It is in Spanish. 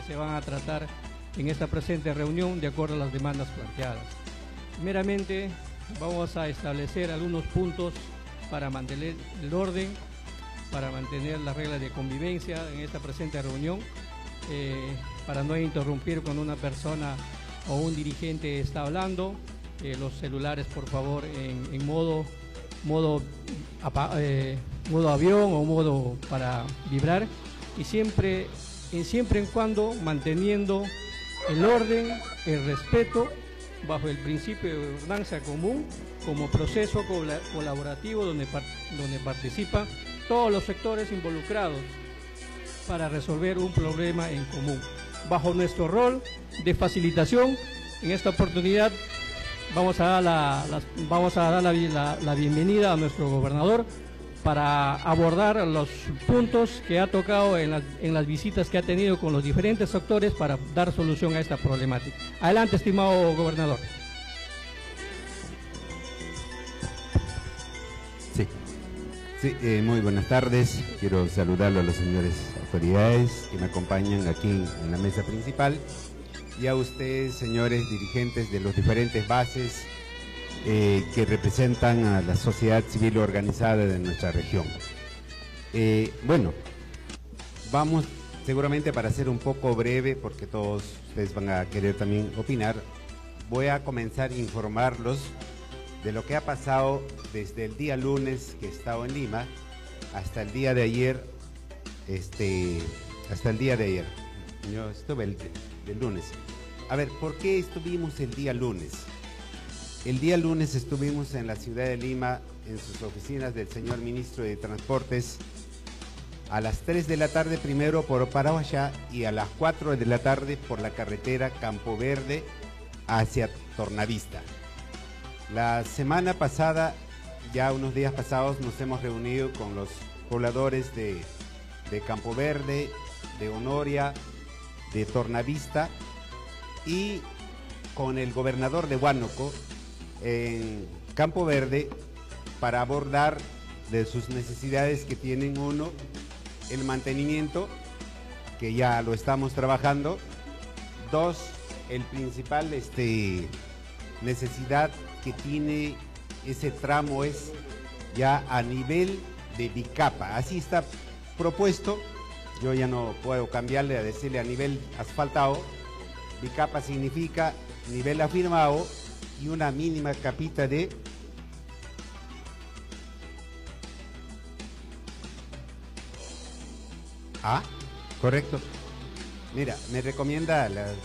se van a tratar en esta presente reunión de acuerdo a las demandas planteadas. Primeramente, vamos a establecer algunos puntos para mantener el orden, para mantener las reglas de convivencia en esta presente reunión, para no interrumpir cuando una persona o un dirigente está hablando. Los celulares, por favor, en modo avión o modo para vibrar, y siempre en cuando manteniendo el orden, el respeto, bajo el principio de gobernanza común, como proceso colaborativo donde participan todos los sectores involucrados para resolver un problema en común. Bajo nuestro rol de facilitación, en esta oportunidad vamos a dar la bienvenida a nuestro gobernador para abordar los puntos que ha tocado en las visitas que ha tenido con los diferentes sectores para dar solución a esta problemática. Adelante, estimado gobernador. Sí, muy buenas tardes. Quiero saludar a las señores autoridades que me acompañan aquí en la mesa principal y a ustedes, señores dirigentes de los diferentes bases que representan a la sociedad civil organizada de nuestra región. Bueno, vamos seguramente para ser un poco breve, porque todos ustedes van a querer también opinar, voy a comenzar a informarlos de lo que ha pasado desde el día lunes que he estado en Lima hasta el día de ayer, Yo estuve el lunes. A ver, ¿por qué estuvimos el día lunes? El día lunes estuvimos en la ciudad de Lima, en sus oficinas del señor ministro de Transportes, a las 3 de la tarde primero por Paraguayá y a las 4 de la tarde por la carretera Campo Verde hacia Tornavista. La semana pasada, ya unos días pasados, nos hemos reunido con los pobladores de Campo Verde, de Honoria, de Tornavista y con el gobernador de Huánuco en Campo Verde para abordar de sus necesidades que tienen. Uno, el mantenimiento, que ya lo estamos trabajando. Dos, el principal necesidad que tiene ese tramo es ya a nivel de bicapa. Así está propuesto. Yo ya no puedo cambiarle a decirle a nivel asfaltado. Bicapa significa nivel afirmado y una mínima capita de correcto. Mira, me recomienda